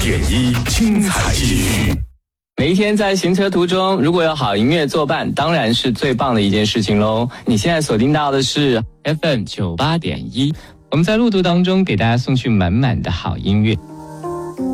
点一精彩继续。 每一天在行车途中，如果有好音乐作伴，当然是最棒的一件事情喽。你现在锁定到的是 FM 98.1，我们在路途当中给大家送去满满的好音乐。